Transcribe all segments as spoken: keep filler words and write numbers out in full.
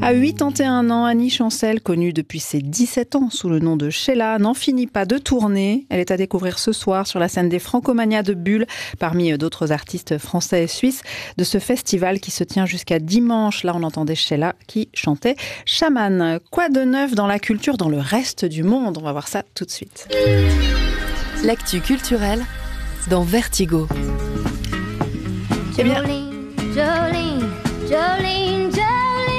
À quatre-vingt-onze ans, Annie Chancel, connue depuis ses dix-sept ans sous le nom de Sheila, n'en finit pas de tourner. Elle est à découvrir ce soir sur la scène des Francomania de Bulle, parmi d'autres artistes français et suisses de ce festival qui se tient jusqu'à dimanche. Là, on entendait Sheila qui chantait Shaman. Quoi de neuf dans la culture dans le reste du monde? On va voir ça tout de suite. L'actu culturelle dans Vertigo. Eh bien, Jolene, Jolene, Jolene, Jolene,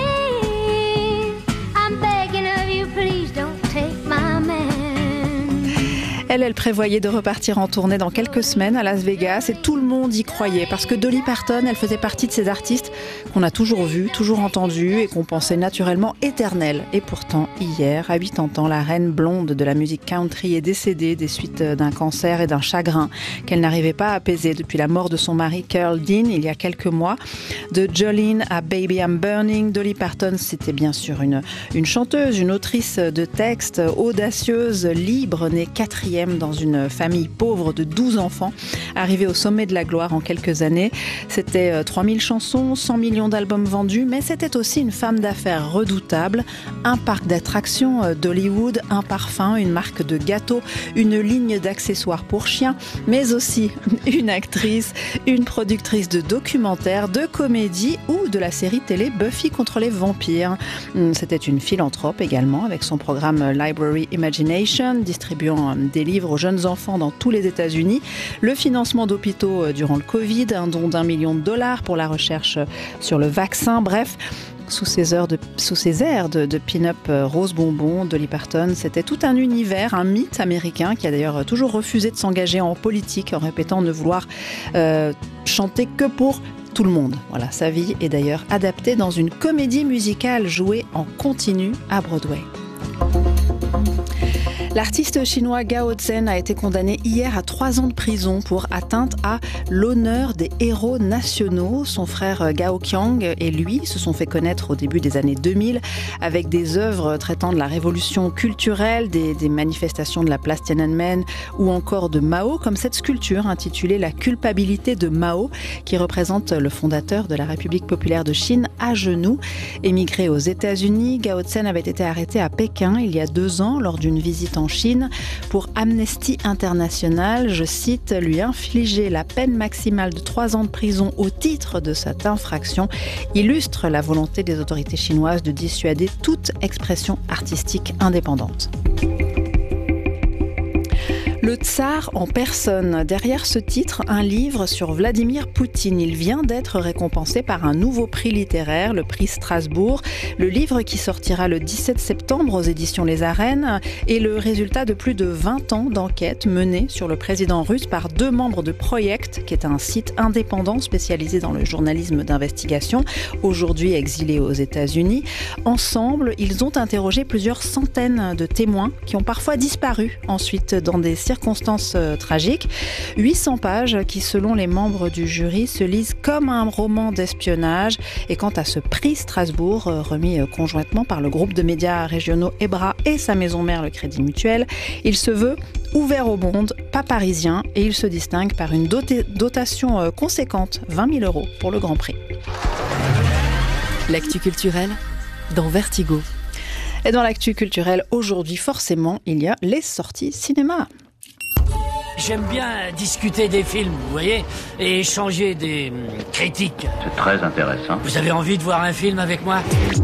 I'm begging of you, please don't take my man. Elle, elle prévoyait de repartir en tournée dans quelques semaines à Las Vegas et tout le monde y croyait parce que Dolly Parton, elle faisait partie de ces artistes qu'on a toujours vus, toujours entendus et qu'on pensait naturellement éternels. Et pourtant, hier, à quatre-vingt-dix ans, la reine blonde de la musique country est décédée des suites d'un cancer et d'un chagrin qu'elle n'arrivait pas à apaiser depuis la mort de son mari Carl Dean il y a quelques mois. De Jolene à Baby I'm Burning, Dolly Parton, c'était bien sûr une, une chanteuse, une autrice de textes, audacieuse, libre, née quatrième dans une famille pauvre de douze enfants, arrivée au sommet de la gloire en quelques années. C'était trois mille chansons, cent millions d'albums vendus, mais c'était aussi une femme d'affaires redoutable, un parc d'attractions d'Hollywood, un parfum, une marque de gâteaux, une ligne d'accessoires pour chiens, mais aussi une actrice, une productrice de documentaires, de comédie ou de la série télé Buffy contre les vampires. C'était une philanthrope également, avec son programme Library Imagination, distribuant des livres aux jeunes enfants dans tous les États-Unis, le financement d'hôpitaux durant le Covid, un don d'un million de dollars pour la recherche sur le vaccin, bref. Sous ses, heures de, sous ses airs de, de pin-up rose bonbon, Dolly Parton, c'était tout un univers, un mythe américain qui a d'ailleurs toujours refusé de s'engager en politique en répétant ne vouloir euh, chanter que pour tout le monde. Voilà, sa vie est d'ailleurs adaptée dans une comédie musicale jouée en continu à Broadway. L'artiste chinois Gao Zhen a été condamné hier à trois ans de prison pour atteinte à l'honneur des héros nationaux. Son frère Gao Qiang et lui se sont fait connaître au début des années deux mille avec des œuvres traitant de la révolution culturelle, des, des manifestations de la place Tiananmen ou encore de Mao, comme cette sculpture intitulée La culpabilité de Mao, qui représente le fondateur de la République populaire de Chine à genoux. Émigré aux États-Unis, Gao Zhen avait été arrêté à Pékin il y a deux ans lors d'une visite en Chine pour Amnesty International, je cite, lui infliger la peine maximale de trois ans de prison au titre de cette infraction illustre la volonté des autorités chinoises de dissuader toute expression artistique indépendante. Le tsar en personne. Derrière ce titre, un livre sur Vladimir Poutine. Il vient d'être récompensé par un nouveau prix littéraire, le prix Strasbourg. Le livre qui sortira le dix-sept septembre aux éditions Les Arènes est le résultat de plus de vingt ans d'enquête menée sur le président russe par deux membres de Project, qui est un site indépendant spécialisé dans le journalisme d'investigation, aujourd'hui exilé aux États-Unis. Ensemble, ils ont interrogé plusieurs centaines de témoins qui ont parfois disparu ensuite dans des circonstances tragiques. huit cents pages qui, selon les membres du jury, se lisent comme un roman d'espionnage. Et quant à ce prix Strasbourg, remis conjointement par le groupe de médias régionaux EBRA et sa maison mère, le Crédit Mutuel, il se veut ouvert au monde, pas parisien, et il se distingue par une doté- dotation conséquente, vingt mille euros pour le Grand Prix. L'actu culturelle dans Vertigo. Et dans l'actu culturelle, aujourd'hui, forcément, il y a les sorties cinéma. J'aime bien discuter des films, vous voyez, et échanger des hum, critiques. C'est très intéressant. Vous avez envie de voir un film avec moi ?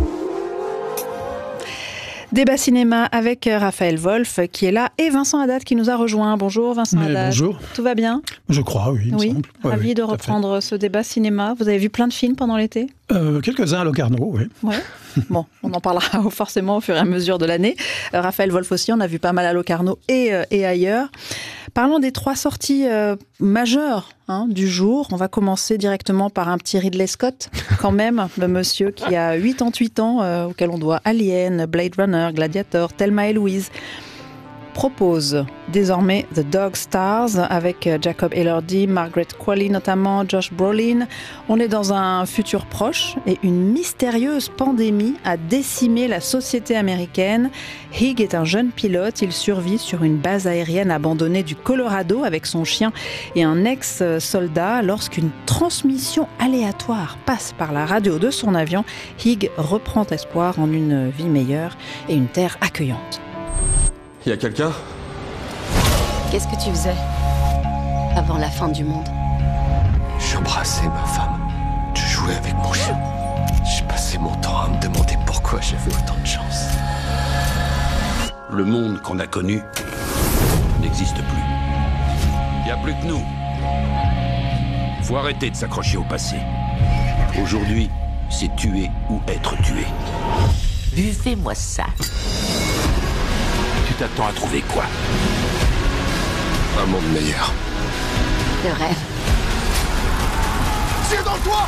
Débat cinéma avec Raphaël Wolf qui est là et Vincent Haddad qui nous a rejoint. Bonjour Vincent Mais Haddad. bonjour. Tout va bien ? Je crois, oui, il me Oui, semble. Ouais, ravi oui, de tout à reprendre ce débat cinéma. Vous avez vu plein de films pendant l'été ? Euh, quelques-uns à Locarno, oui. Ouais. Bon, on en parlera forcément au fur et à mesure de l'année. Euh, Raphaël Wolf aussi, on a vu pas mal à Locarno et, euh, et ailleurs. Parlons des trois sorties euh, majeures hein, du jour. On va commencer directement par un petit Ridley Scott, quand même, le monsieur qui a quatre-vingt-huit ans, euh, auquel on doit Alien, Blade Runner, Gladiator, Thelma et Louise. propose désormais The Dog Stars avec Jacob Elordi, Margaret Qualley notamment, Josh Brolin. On est dans un futur proche et une mystérieuse pandémie a décimé la société américaine. Higg est un jeune pilote, il survit sur une base aérienne abandonnée du Colorado avec son chien et un ex-soldat. Lorsqu'une transmission aléatoire passe par la radio de son avion, Higg reprend espoir en une vie meilleure et une terre accueillante. Y a quelqu'un ? Qu'est-ce que tu faisais avant la fin du monde? J'embrassais ma femme. Je jouais avec mon chien. J'ai passé mon temps à me demander pourquoi j'avais autant de chance. Le monde qu'on a connu n'existe plus. Y a plus que nous. Faut arrêter de s'accrocher au passé. Aujourd'hui, c'est tuer ou être tué. Buvez-moi ça. Tu t'attends à trouver quoi? Un monde meilleur. Le rêve. Tire dans le toit!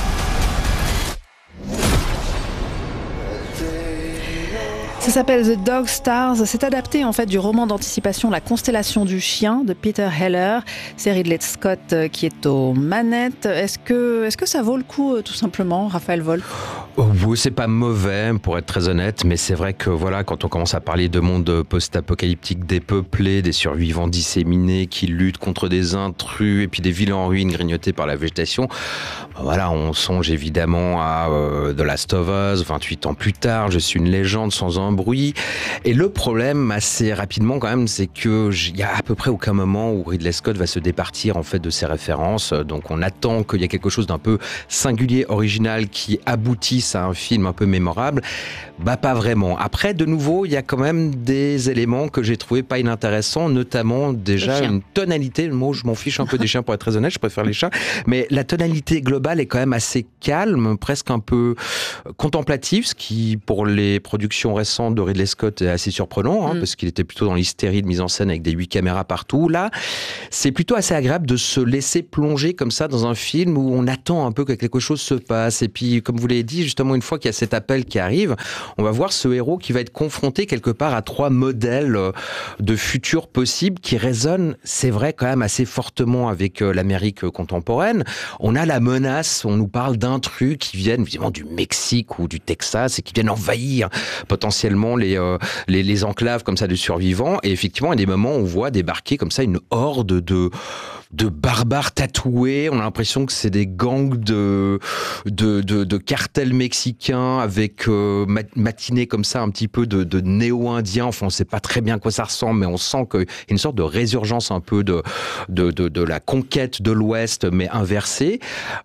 Ça s'appelle The Dog Stars. C'est adapté en fait du roman d'anticipation La Constellation du Chien de Peter Heller. C'est Ridley Scott qui est aux manettes. Est-ce que, est-ce que ça vaut le coup tout simplement, Raphaël Wolf? Oh, oui, c'est pas mauvais pour être très honnête, mais c'est vrai que voilà, quand on commence à parler de monde post-apocalyptique dépeuplé, des survivants disséminés qui luttent contre des intrus et puis des villes en ruine grignotées par la végétation, voilà, on songe évidemment à euh, The Last of Us, vingt-huit ans plus tard, Je suis une légende sans un bruit. Et le problème, assez rapidement quand même, c'est que il y a à peu près aucun moment où Ridley Scott va se départir en fait de ses références. Donc on attend qu'il y ait quelque chose d'un peu singulier, original, qui aboutisse à un film un peu mémorable. Bah pas vraiment. Après, de nouveau, il y a quand même des éléments que j'ai trouvé pas inintéressants, notamment déjà une tonalité. Moi, je m'en fiche un peu des chiens pour être très honnête, je préfère les chats. Mais la tonalité globale est quand même assez calme, presque un peu contemplative, ce qui pour les productions récentes de Ridley Scott est assez surprenant, hein, mm. parce qu'il était plutôt dans l'hystérie de mise en scène avec des huit caméras partout. Là, c'est plutôt assez agréable de se laisser plonger comme ça dans un film où on attend un peu que quelque chose se passe. Et puis, comme vous l'avez dit, justement, une fois qu'il y a cet appel qui arrive, on va voir ce héros qui va être confronté quelque part à trois modèles de futur possibles qui résonnent, c'est vrai, quand même assez fortement avec l'Amérique contemporaine. On a la menace, on nous parle d'intrus qui viennent évidemment du Mexique ou du Texas et qui viennent envahir potentiellement les, euh, les, les enclaves comme ça de survivants. Et effectivement, il y a des moments où on voit débarquer comme ça une horde de, de barbares tatoués. On a l'impression que c'est des gangs de, de, de, de cartels mexicains avec euh, matinés comme ça un petit peu de, de néo-indiens. Enfin, on ne sait pas très bien à quoi ça ressemble, mais on sent qu'il y a une sorte de résurgence un peu de, de, de, de la conquête de l'Ouest, mais inversée.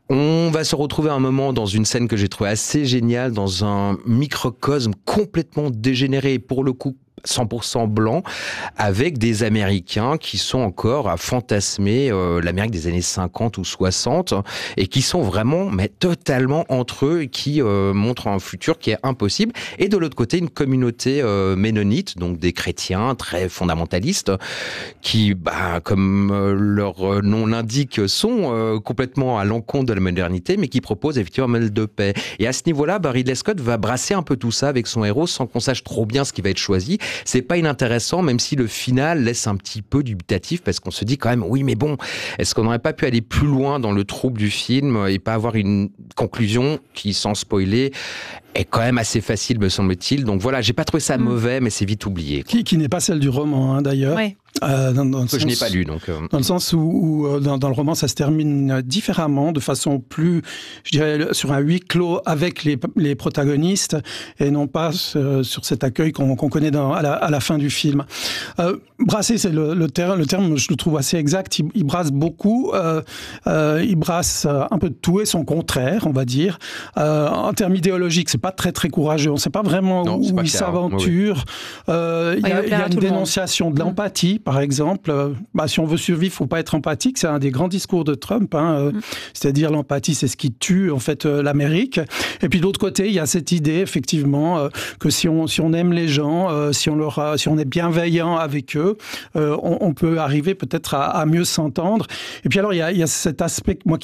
On va se retrouver à un moment dans une scène que j'ai trouvée assez géniale, dans un microcosme complètement dégénéré, et pour le coup cent pour cent blanc, avec des Américains qui sont encore à fantasmer euh, l'Amérique des années cinquante ou soixante et qui sont vraiment mais totalement entre eux et qui euh, montrent un futur qui est impossible. Et de l'autre côté, une communauté euh, ménonite, donc des chrétiens très fondamentalistes qui, bah, comme euh, leur nom l'indique, sont euh, complètement à l'encontre de la modernité, mais qui proposent effectivement un modèle de paix. Et à ce niveau-là, bah, Ridley Scott va brasser un peu tout ça avec son héros sans qu'on sache trop bien ce qui va être choisi. C'est pas inintéressant, même si le final laisse un petit peu dubitatif, parce qu'on se dit quand même, oui, mais bon, est-ce qu'on n'aurait pas pu aller plus loin dans le trouble du film et pas avoir une conclusion qui, sans spoiler, est quand même assez facile, me semble-t-il. Donc voilà, j'ai pas trouvé ça mmh. mauvais, mais c'est vite oublié. Qui, qui n'est pas celle du roman, hein, d'ailleurs. Oui. Euh, dans, dans le que sens, je n'ai pas lu, donc. Euh... Dans le sens où, où dans, dans le roman, ça se termine différemment, de façon plus, je dirais, sur un huis clos avec les, les protagonistes, et non pas euh, sur cet accueil qu'on, qu'on connaît dans, à, la, à la fin du film. Euh, brasser, c'est le, le, terme, le terme, je le trouve assez exact. Il, il brasse beaucoup. Euh, euh, il brasse un peu de tout et son contraire, on va dire. Euh, en termes idéologiques, c'est pas très très courageux. On ne sait pas vraiment non, où, où il s'aventure. Oui. Euh, il, y a, il y a une dénonciation de l'empathie. Par exemple, euh, bah, si on veut survivre, il ne faut pas être empathique. C'est un des grands discours de Trump. Hein, euh, mm. C'est-à-dire l'empathie, c'est ce qui tue en fait euh, l'Amérique. Et puis de l'autre côté, il y a cette idée effectivement euh, que si on si on aime les gens, euh, si on leur a, si on est bienveillant avec eux, euh, on, on peut arriver peut-être à, à mieux s'entendre. Et puis alors il y a, il y a cet aspect moi qui m'a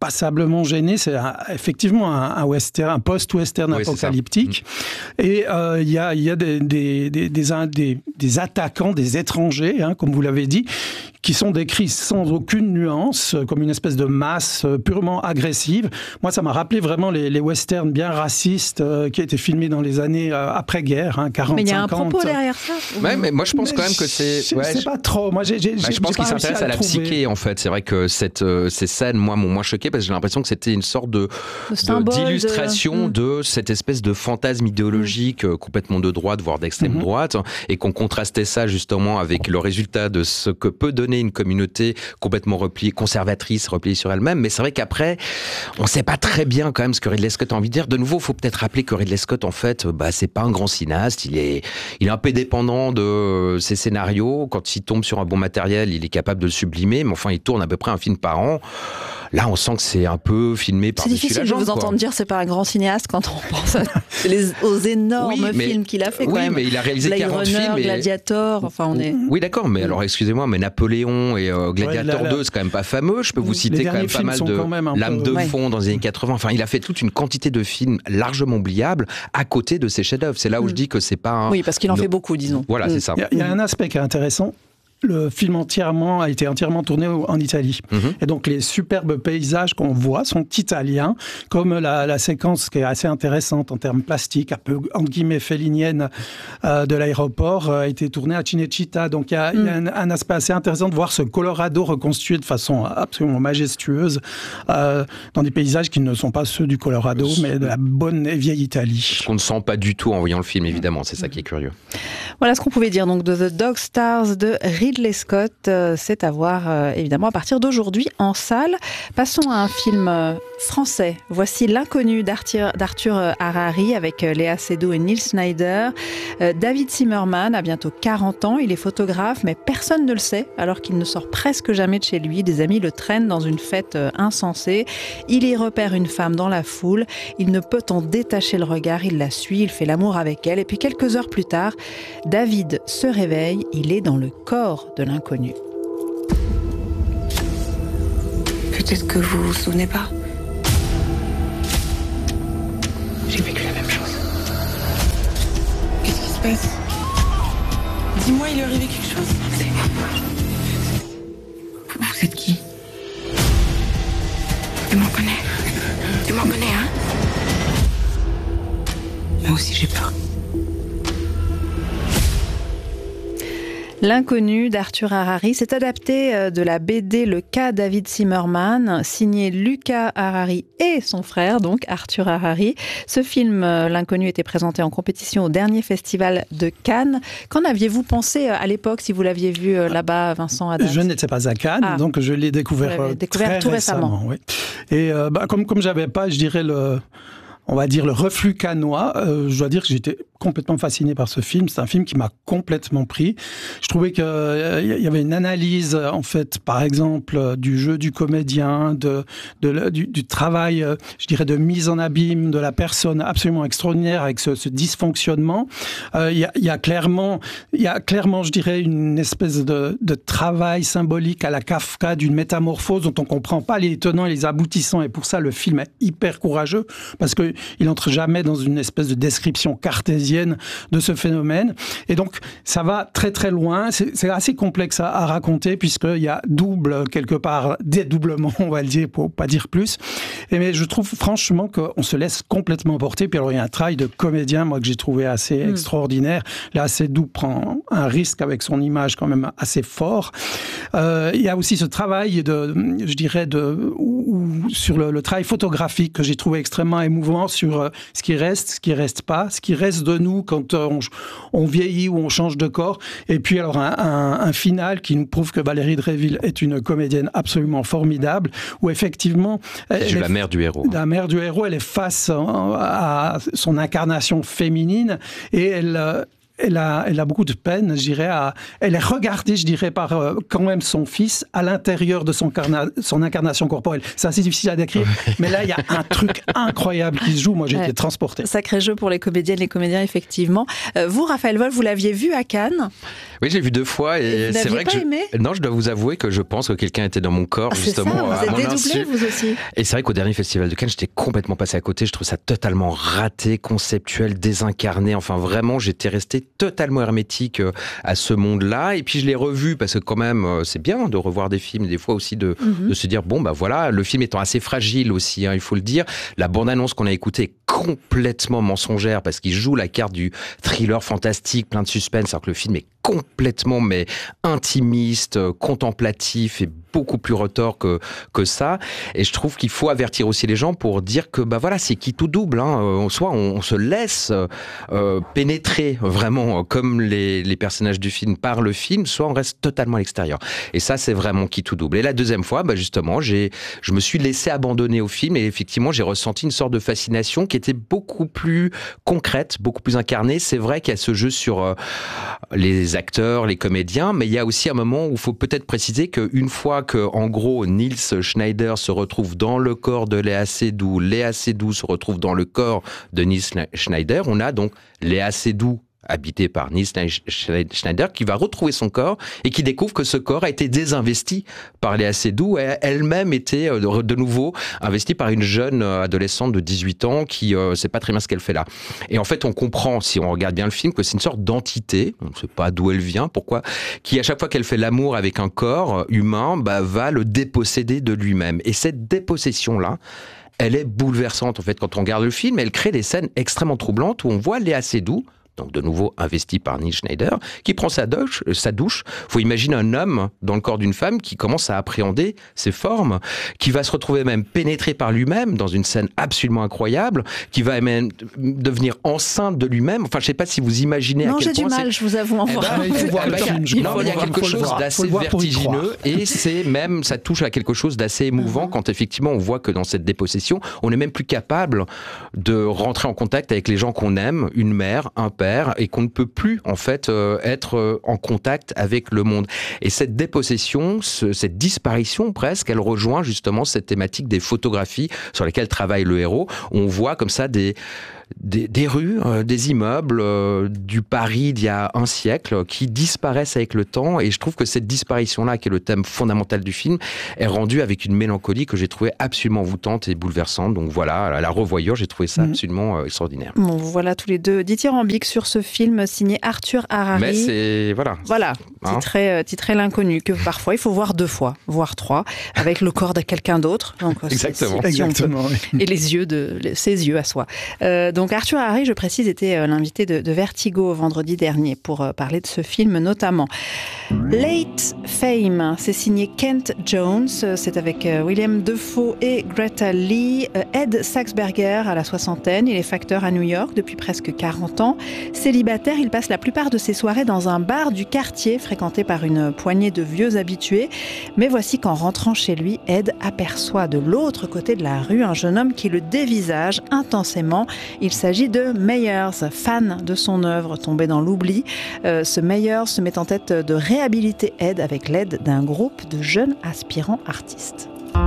passablement gêné. C'est un, effectivement un, un western, un post-western oui, apocalyptique. Et il euh, y a, y a des, des, des, des, des, des attaquants, des étrangers, hein, comme vous l'avez dit, qui sont décrits sans aucune nuance, comme une espèce de masse purement agressive. Moi, ça m'a rappelé vraiment les, les westerns bien racistes euh, qui étaient filmés dans les années euh, après-guerre, hein, quarante, mais il y a un cinquante. propos derrière ça. Ouais, mais moi, je pense Mais quand même que c'est... Je ouais, sais je... pas trop. Moi, j'ai, j'ai, bah, j'ai, je pense j'ai qu'il pas réussi s'intéresse à, à la trouver. psyché, en fait. C'est vrai que cette, euh, ces scènes, moi, m'ont moins choqué parce que j'ai l'impression que c'était une sorte de, de d'illustration de... de cette espèce de fantasme idéologique mmh. complètement de droite, voire d'extrême mmh. droite, et qu'on contrastait ça justement avec le résultat de ce que peut donner une communauté complètement repliée, conservatrice, repliée sur elle-même. Mais c'est vrai qu'après, on ne sait pas très bien quand même ce que Ridley Scott a envie de dire. De nouveau, il faut peut-être rappeler que Ridley Scott, en fait, bah, c'est pas un grand cinéaste. Il est, il est un peu dépendant de ses scénarios. Quand il tombe sur un bon matériel, il est capable de le sublimer. Mais enfin, il tourne à peu près un film par an. Là, on sent que c'est un peu filmé par dessus la jambe. C'est difficile de vous entendre dire c'est pas un grand cinéaste quand on pense à les, aux énormes oui, mais, films qu'il a fait. Quand oui, même. mais il a réalisé Blade quarante Runner, films. Et... Gladiator, enfin on est... Oui, d'accord, mais alors excusez-moi, mais Napoléon et euh, Gladiator ouais, là, là... deux, c'est quand même pas fameux. Je peux vous citer quand même pas mal de L'âme de ouais. fond dans les années quatre-vingts. Enfin, il a fait toute une quantité de films largement oubliables à côté de ses chefs-d'œuvre. C'est là où mm. je dis que c'est pas un... Oui, parce qu'il en fait beaucoup, disons. Voilà, mm. c'est ça. Il y, a, il y a un aspect qui est intéressant. Le film entièrement a été entièrement tourné en Italie. Mmh. Et donc les superbes paysages qu'on voit sont italiens, comme la, la séquence qui est assez intéressante en termes plastiques, un peu entre guillemets félinienne euh, de l'aéroport, a été tournée à Cinecittà. Donc il y a, mmh. il y a un, un aspect assez intéressant de voir ce Colorado reconstruit de façon absolument majestueuse euh, dans des paysages qui ne sont pas ceux du Colorado, mais de la bonne et vieille Italie. Ce qu'on ne sent pas du tout en voyant le film, évidemment. C'est ça qui est curieux. Voilà ce qu'on pouvait dire donc de The Dog Stars de Ridley Scott. Euh, c'est à voir euh, évidemment à partir d'aujourd'hui en salle. Passons à un film euh, français. Voici L'Inconnu d'Arthur, d'Arthur Harari avec euh, Léa Seydoux et Neil Snyder. Euh, David Zimmerman a bientôt quarante ans. Il est photographe, mais personne ne le sait alors qu'il ne sort presque jamais de chez lui. Des amis le traînent dans une fête euh, insensée. Il y repère une femme dans la foule. Il ne peut en détacher le regard. Il la suit. Il fait l'amour avec elle. Et puis quelques heures plus tard, David se réveille, il est dans le corps de l'inconnu. Peut-être que vous vous souvenez pas. J'ai vécu la même chose. Qu'est-ce qui se passe? Dis-moi, il est arrivé quelque chose? C'est... Vous êtes qui? Tu m'en connais? Tu m'en connais, hein? Moi aussi j'ai peur. L'Inconnu d'Arthur Harari, c'est adapté de la B D Le Cas David Zimmerman, signé Lucas Harari et son frère, donc Arthur Harari. Ce film, L'Inconnu, était présenté en compétition au dernier festival de Cannes. Qu'en aviez-vous pensé à l'époque, si vous l'aviez vu là-bas, Vincent Haddad? Je n'étais pas à Cannes, ah. donc je l'ai découvert, découvert très tout récemment. récemment. Oui. Et euh, bah, comme, comme j'avais pas, je dirais, le... on va dire le reflux cannois, euh, je dois dire que j'étais complètement fasciné par ce film. C'est un film qui m'a complètement pris. Je trouvais qu'il euh, y avait une analyse, en fait, par exemple, du jeu du comédien, de, de, du, du travail, euh, je dirais, de mise en abîme de la personne absolument extraordinaire avec ce, ce dysfonctionnement. Il euh, y, y a clairement, il y a clairement, je dirais, une espèce de, de travail symbolique à la Kafka d'une métamorphose dont on comprend pas les tenants et les aboutissants. Et pour ça, le film est hyper courageux parce que il entre jamais dans une espèce de description cartésienne de ce phénomène. Et donc, ça va très très loin. C'est, c'est assez complexe à, à raconter puisqu'il y a double, quelque part, dédoublement, on va le dire, pour pas dire plus. Et mais je trouve franchement qu'on se laisse complètement porter. Puis alors, il y a un travail de comédien, moi, que j'ai trouvé assez mmh. extraordinaire. Là, Seydoux prend un risque avec son image quand même assez fort. Euh, il y a aussi ce travail de, je dirais, de, ou, ou sur le, le travail photographique que j'ai trouvé extrêmement émouvant sur ce qui reste, ce qui reste pas, ce qui reste de nous quand on, on vieillit ou on change de corps. Et puis alors un, un, un final qui nous prouve que Valérie Dréville est une comédienne absolument formidable, où effectivement... Elle joue la mère du héros. La mère du héros, elle est face à son incarnation féminine et elle... elle a, elle a beaucoup de peine, je dirais, à, elle est regardée, je dirais, par euh, quand même son fils à l'intérieur de son, carna, son incarnation corporelle. C'est assez difficile à décrire, mais là, il y a un truc incroyable qui se joue. Moi, j'ai ouais. été transporté. Sacré jeu pour les comédiennes et les comédiens, effectivement. Euh, vous, Raphaël Wolf, vous l'aviez vu à Cannes ? Oui, j'ai vu deux fois. Et, et vous c'est vrai pas que aimé je... Non, je dois vous avouer que je pense que quelqu'un était dans mon corps, ah, justement. C'est ça, vous à êtes mon dédoublé, insu. vous aussi. Et c'est vrai qu'au dernier festival de Cannes, j'étais complètement passé à côté. Je trouve ça totalement raté, conceptuel, désincarné. Enfin, vraiment, j'étais resté totalement hermétique à ce monde-là. Et puis, je l'ai revu parce que quand même, c'est bien de revoir des films, des fois aussi de, mm-hmm. de se dire, bon, bah voilà, le film étant assez fragile aussi, hein, il faut le dire. La bande-annonce qu'on a écoutée est complètement mensongère parce qu'il joue la carte du thriller fantastique, plein de suspense, alors que le film est complètement mais intimiste, contemplatif et beaucoup plus retors que que ça. Et je trouve qu'il faut avertir aussi les gens pour dire que bah voilà, c'est qui tout double. Hein. Soit on, on se laisse euh, pénétrer vraiment comme les les personnages du film par le film, soit on reste totalement à l'extérieur. Et ça, c'est vraiment qui tout double. Et la deuxième fois, bah justement, j'ai je me suis laissé abandonner au film et effectivement, j'ai ressenti une sorte de fascination qui était beaucoup plus concrète, beaucoup plus incarnée. C'est vrai qu'il y a ce jeu sur euh, les acteurs, les comédiens, mais il y a aussi un moment où il faut peut-être préciser qu'une fois que, en gros, Nils Schneider se retrouve dans le corps de Léa Seydoux, Léa Seydoux se retrouve dans le corps de Nils Schneider, on a donc Léa Seydoux habité par Nils Schneider, qui va retrouver son corps et qui découvre que ce corps a été désinvesti par Léa Seydoux et elle-même était de nouveau investie par une jeune adolescente de dix-huit ans qui euh, sait pas très bien ce qu'elle fait là. Et en fait, on comprend, si on regarde bien le film, que c'est une sorte d'entité, on ne sait pas d'où elle vient, pourquoi, qui à chaque fois qu'elle fait l'amour avec un corps humain, bah, va le déposséder de lui-même. Et cette dépossession-là, elle est bouleversante en fait quand on regarde le film. Elle crée des scènes extrêmement troublantes où on voit Léa Seydoux, donc de nouveau investi par Nils Schneider, qui prend sa douche. Sa douche. Faut imaginer un homme dans le corps d'une femme qui commence à appréhender ses formes, qui va se retrouver même pénétré par lui-même dans une scène absolument incroyable, qui va même devenir enceinte de lui-même. Enfin, je sais pas si vous imaginez non, à quel j'ai point du mal, c'est... je vous avoue en eh voir. Ben, il faut voir le film. Il y a quelque chose d'assez vertigineux et c'est même, ça touche à quelque chose d'assez émouvant uh-huh. quand effectivement on voit que dans cette dépossession, on n'est même plus capable de rentrer en contact avec les gens qu'on aime, une mère, un père, et qu'on ne peut plus en fait euh, être euh, en contact avec le monde. Et cette dépossession, ce, cette disparition presque, elle rejoint justement cette thématique des photographies sur lesquelles travaille le héros. On voit comme ça des Des, des rues, euh, des immeubles euh, du Paris d'il y a un siècle qui disparaissent avec le temps et je trouve que cette disparition-là, qui est le thème fondamental du film, est rendue avec une mélancolie que j'ai trouvée absolument envoûtante et bouleversante. Donc voilà, à la revoyure, j'ai trouvé ça mmh. absolument euh, extraordinaire. Bon, voilà tous les deux dithyrambiques sur ce film signé Arthur Harari. Mais c'est... Voilà. Voilà, hein titré, euh, titré L'inconnu, que parfois il faut voir deux fois, voire trois, avec le corps de quelqu'un d'autre. Donc, exactement. Si, si exactement oui. Et les yeux de, les, ses yeux à soi. Euh, donc Arthur Harari, je précise, était l'invité de, de Vertigo vendredi dernier pour parler de ce film notamment. Late Fame, c'est signé Kent Jones, c'est avec William Dafoe et Greta Lee. Ed Saxberger à la soixantaine, il est facteur à New York depuis presque quarante ans. Célibataire, il passe la plupart de ses soirées dans un bar du quartier fréquenté par une poignée de vieux habitués. Mais voici qu'en rentrant chez lui, Ed aperçoit de l'autre côté de la rue un jeune homme qui le dévisage intensément. Il s'agit de Meyers, fan de son œuvre tombée dans l'oubli. Euh, ce Meyers se met en tête de réhabiliter Ed avec l'aide d'un groupe de jeunes aspirants artistes.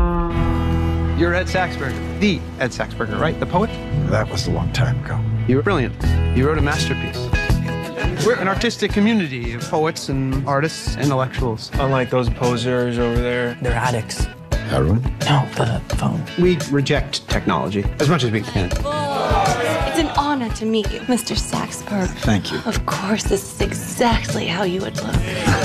You're Ed Saxberger, the Ed Saxberger, right? The poet? That was a long time ago. You were brilliant. You wrote a masterpiece. We're an artistic community of poets and artists, intellectuals. Unlike those posers over there, they're addicts. Heroin? No, the phone. We reject technology as much as we can. It's an honor to meet you, Mister Saxberg. Thank you. Of course, this is exactly how you would look.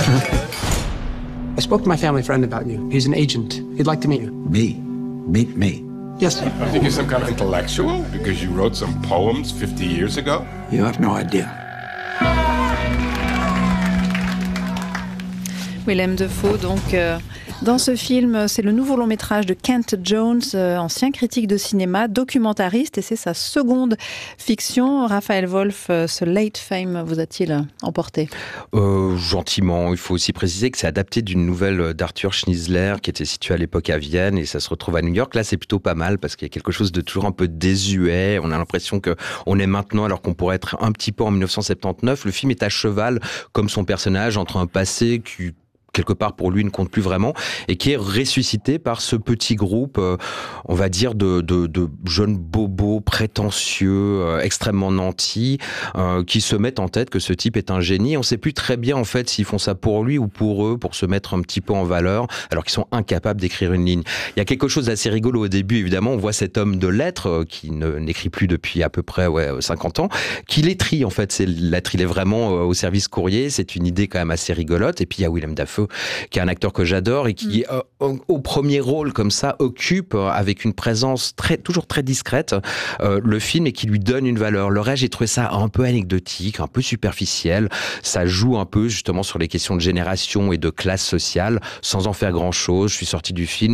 I spoke to my family friend about you. He's an agent. He'd like to meet you. Me? Meet me? Yes. I think you're some kind of intellectual because you wrote some poems fifty years ago. You have no idea. Willem Dafoe, donc... Euh... Dans ce film, c'est le nouveau long métrage de Kent Jones, ancien critique de cinéma, documentariste, et c'est sa seconde fiction. Raphaël Wolf, ce Late Fame vous a-t-il emporté ? euh, Gentiment. Il faut aussi préciser que c'est adapté d'une nouvelle d'Arthur Schnitzler qui était située à l'époque à Vienne et ça se retrouve à New York. Là, c'est plutôt pas mal parce qu'il y a quelque chose de toujours un peu désuet. On a l'impression que on est maintenant alors qu'on pourrait être un petit peu en dix-neuf cent soixante-dix-neuf. Le film est à cheval, comme son personnage, entre un passé qui quelque part pour lui ne compte plus vraiment et qui est ressuscité par ce petit groupe, euh, on va dire de, de, de jeunes bobos prétentieux, euh, extrêmement nantis, euh, qui se mettent en tête que ce type est un génie. On ne sait plus très bien en fait s'ils font ça pour lui ou pour eux, pour se mettre un petit peu en valeur, alors qu'ils sont incapables d'écrire une ligne. Il y a quelque chose d'assez rigolo au début, évidemment. On voit cet homme de lettres euh, qui ne n'écrit plus depuis à peu près ouais, cinquante ans, qui les trie en fait. Ces lettres, il est vraiment euh, au service courrier. C'est une idée quand même assez rigolote. Et puis il y a Willem Dafoe qui est un acteur que j'adore et qui, mmh. euh, au premier rôle comme ça, occupe euh, avec une présence très, toujours très discrète euh, le film et qui lui donne une valeur. Le reste, j'ai trouvé ça un peu anecdotique, un peu superficiel. Ça joue un peu justement sur les questions de génération et de classe sociale, sans en faire grand-chose. Je suis sorti du film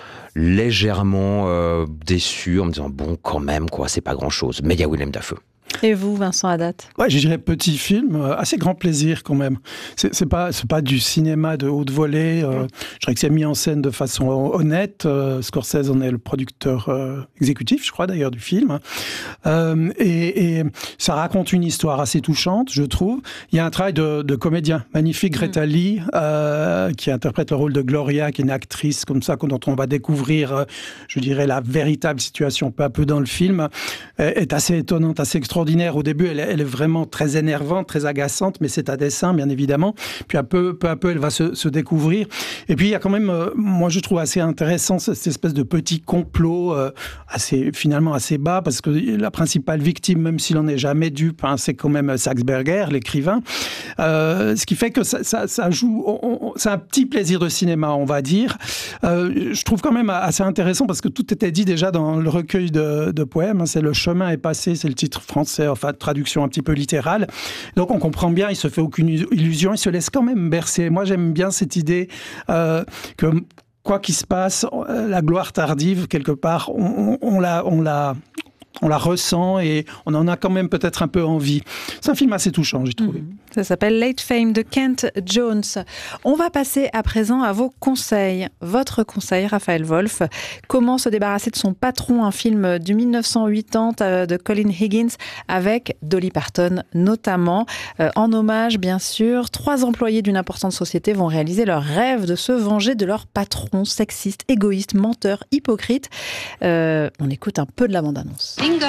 légèrement euh, déçu en me disant bon, quand même, quoi, c'est pas grand-chose. Mais il y a Willem Dafoe. Et vous, Vincent Haddad ? Ouais, je dirais petit film, euh, assez grand plaisir quand même. C'est, c'est pas, c'est pas du cinéma de haute volée. Euh, je dirais que c'est mis en scène de façon honnête. Euh, Scorsese en est le producteur euh, exécutif, je crois d'ailleurs, du film. Euh, et, et ça raconte une histoire assez touchante, je trouve. Il y a un travail de, de comédien magnifique, Greta Lee, euh, qui interprète le rôle de Gloria, qui est une actrice comme ça, dont on va découvrir, euh, je dirais, la véritable situation peu à peu dans le film. Euh, est assez étonnante, assez extraordinaire. Au début, elle est, elle est vraiment très énervante, très agaçante, mais c'est à dessein, bien évidemment. Puis un peu, peu à peu, elle va se, se découvrir. Et puis, il y a quand même, euh, moi, je trouve assez intéressant cette espèce de petit complot, euh, assez, finalement assez bas, parce que la principale victime, même s'il n'en est jamais dupe, hein, c'est quand même Saxberger, l'écrivain. Euh, ce qui fait que ça, ça, ça joue... On, on, c'est un petit plaisir de cinéma, on va dire. Euh, je trouve quand même assez intéressant, parce que tout était dit déjà dans le recueil de, de poèmes. Hein, c'est Le chemin est passé, c'est le titre français. Enfin, traduction un petit peu littérale. Donc, on comprend bien, il se fait aucune illusion, il se laisse quand même bercer. Moi, j'aime bien cette idée euh, que, quoi qu'il se passe, la gloire tardive, quelque part, on, on, on la... On la on la ressent et on en a quand même peut-être un peu envie. C'est un film assez touchant, j'ai trouvé. Mmh. Ça s'appelle Late Fame de Kent Jones. On va passer à présent à vos conseils. Votre conseil, Raphaël Wolf. Comment se débarrasser de son patron, un film du dix-neuf cent quatre-vingt de Colin Higgins avec Dolly Parton notamment. Euh, en hommage, bien sûr, trois employés d'une importante société vont réaliser leur rêve de se venger de leur patron sexiste, égoïste, menteur, hypocrite. Euh, on écoute un peu de la bande-annonce. Bingo!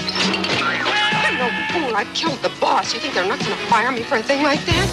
I'm no fool. I killed the boss. You think they're not going to fire me for a thing like that?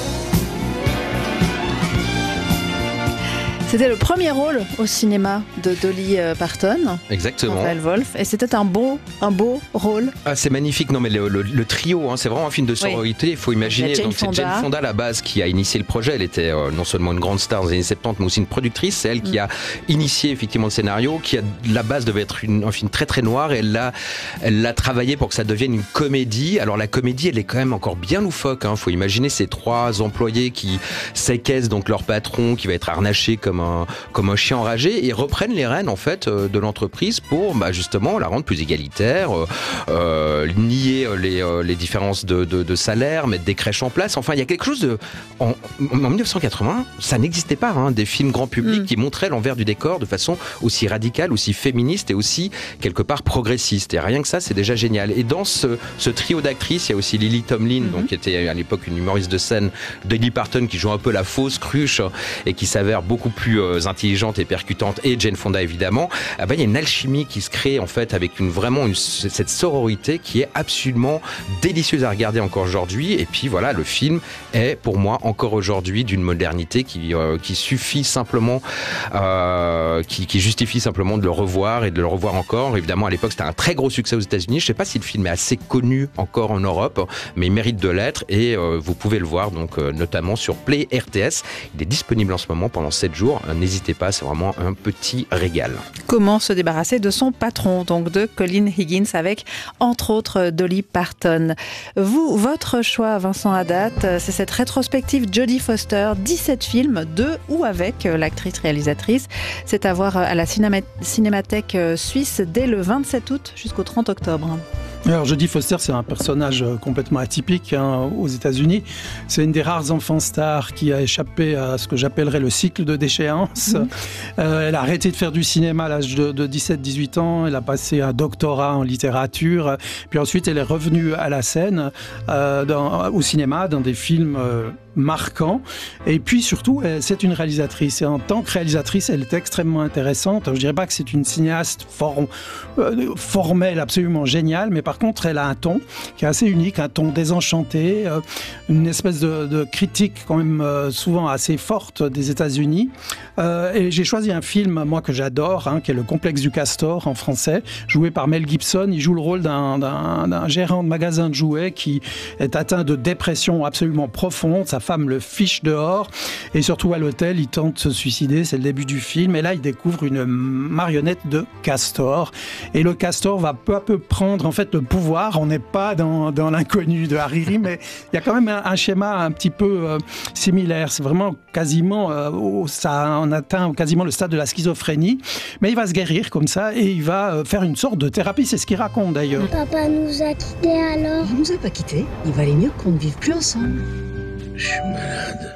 C'était le premier rôle au cinéma de Dolly Parton. Exactement. Raphaël Wolf. Et c'était un beau, un beau rôle. Ah, c'est magnifique. Non, mais le, le, le trio, hein, c'est vraiment un film de sororité. Oui. Il faut imaginer. Donc, c'est Jane Fonda à la base qui a initié le projet. Elle était euh, non seulement une grande star dans les années soixante-dix, mais aussi une productrice. C'est elle mm. qui a initié effectivement le scénario, qui a la base devait être une, un film très très noir. Et elle l'a, elle l'a travaillé pour que ça devienne une comédie. Alors la comédie, elle est quand même encore bien loufoque. Il hein. faut imaginer ces trois employés qui séquestrent donc leur patron, qui va être harnaché comme Un, comme un chien enragé et reprennent les rênes en fait de l'entreprise pour bah, justement la rendre plus égalitaire, euh, euh, nier les, euh, les différences de, de, de salaire, mettre des crèches en place. Enfin, il y a quelque chose de... En, en dix-neuf cent quatre-vingts, ça n'existait pas, hein, des films grand public mmh. qui montraient l'envers du décor de façon aussi radicale, aussi féministe et aussi quelque part progressiste. Et rien que ça, c'est déjà génial. Et dans ce, ce trio d'actrices, il y a aussi Lily Tomlin, mmh. donc, qui était à l'époque une humoriste de scène, Dolly Parton qui joue un peu la fausse cruche et qui s'avère beaucoup plus euh, intelligente et percutante, et Jane Fonda évidemment. Ah ben, il y a une alchimie qui se crée en fait avec une vraiment une, cette sororité qui est absolument délicieuse à regarder encore aujourd'hui. Et puis voilà, le film est pour moi encore aujourd'hui d'une modernité qui euh, qui suffit simplement, euh, qui, qui justifie simplement de le revoir et de le revoir encore. Évidemment, à l'époque, c'était un très gros succès aux États-Unis. Je sais pas si le film est assez connu encore en Europe, mais il mérite de l'être et euh, vous pouvez le voir donc euh, notamment sur Play R T S. Il est disponible en ce moment pendant sept jours. vraiment, n'hésitez pas, c'est vraiment un petit régal. Comment se débarrasser de son patron, donc de Colin Higgins, avec entre autres Dolly Parton. Vous, votre choix, Vincent Haddad, c'est cette rétrospective Jodie Foster, dix-sept films de ou avec l'actrice réalisatrice. C'est à voir à la cinéma- Cinémathèque suisse dès le vingt-sept août jusqu'au trente octobre. Alors, Jodie Foster, c'est un personnage complètement atypique hein, aux États-Unis. C'est une des rares enfants stars qui a échappé à ce que j'appellerais le cycle de déchéance. Mmh. Euh, elle a arrêté de faire du cinéma à l'âge de, de dix-sept dix-huit ans. Elle a passé un doctorat en littérature. Puis ensuite, elle est revenue à la scène, euh, dans, au cinéma, dans des films euh, marquants. Et puis surtout, elle, c'est une réalisatrice. Et en tant que réalisatrice, elle est extrêmement intéressante. Je ne dirais pas que c'est une cinéaste form, euh, formelle, absolument géniale, mais par contre, elle a un ton qui est assez unique, un ton désenchanté, euh, une espèce de, de critique quand même euh, souvent assez forte des États-Unis. Euh, et j'ai choisi un film, moi, que j'adore, hein, qui est Le Complexe du Castor, en français, joué par Mel Gibson. Il joue le rôle d'un, d'un, d'un gérant de magasin de jouets qui est atteint de dépression absolument profonde. Sa femme le fiche dehors. Et surtout, à l'hôtel, il tente de se suicider. C'est le début du film. Et là, il découvre une marionnette de Castor. Et le Castor va peu à peu prendre, en fait, le pouvoir. On n'est pas dans, dans l'inconnu de Hariri, mais il y a quand même un, un schéma un petit peu euh, similaire. C'est vraiment quasiment, euh, oh, ça en atteint quasiment le stade de la schizophrénie. Mais il va se guérir comme ça et il va euh, faire une sorte de thérapie. C'est ce qu'il raconte d'ailleurs. Papa nous a quittés alors. Il nous a pas quittés. Il valait mieux qu'on ne vive plus ensemble. Je suis malade.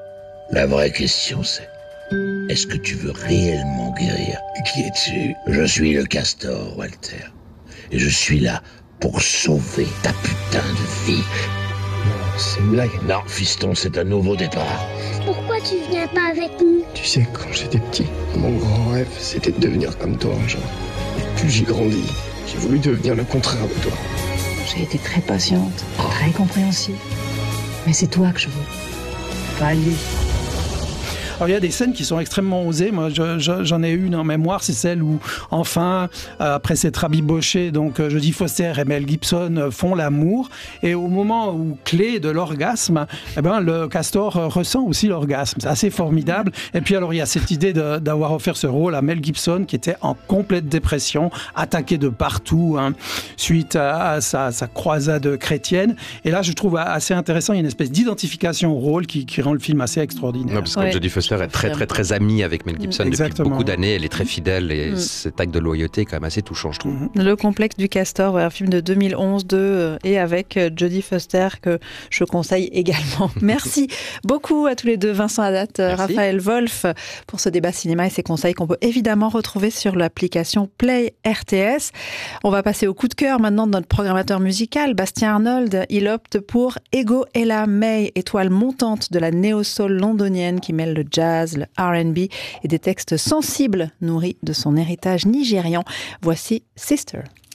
La vraie question c'est, est-ce que tu veux réellement guérir? Qui es-tu? Je suis le Castor, Walter. Et je suis là pour sauver ta putain de vie. Non, c'est une blague. Non, fiston, c'est un nouveau départ. Pourquoi tu viens pas avec nous? Tu sais, quand j'étais petit, mon grand rêve, c'était de devenir comme toi un jour. Et plus j'ai grandi, j'ai voulu devenir le contraire de toi. J'ai été très patiente, très compréhensive. Mais c'est toi que je veux. Pas lui. Alors il y a des scènes qui sont extrêmement osées. Moi, je, je, j'en ai une en mémoire, c'est celle où, enfin, euh, après s'être rabiboché, donc euh, Jodie Foster et Mel Gibson euh, font l'amour, et au moment où clé de l'orgasme, eh ben le Castor euh, ressent aussi l'orgasme. C'est assez formidable. Et puis alors il y a cette idée de, d'avoir offert ce rôle à Mel Gibson, qui était en complète dépression, attaqué de partout, hein, suite à, à sa, sa croisade chrétienne. Et là, je trouve assez intéressant. Il y a une espèce d'identification au rôle qui, qui rend le film assez extraordinaire. Non, parce que ouais. Jodie Foster est très très très amie avec Mel Gibson Exactement. Depuis beaucoup d'années, elle est très fidèle et mmh. cet acte de loyauté est quand même assez touchant, je trouve. Le Complexe du Castor, ouais, un film de deux mille onze de et avec Jodie Foster que je conseille également. Merci beaucoup à tous les deux, Vincent Haddad, Merci. Raphaël Wolf, pour ce débat cinéma et ces conseils qu'on peut évidemment retrouver sur l'application Play R T S. On va passer au coup de cœur maintenant de notre programmateur musical, Bastien Arnold. Il opte pour Ego Ella May, étoile montante de la néo-soul londonienne qui mêle le jazz, le R and B et des textes sensibles nourris de son héritage nigérian. Voici Sister.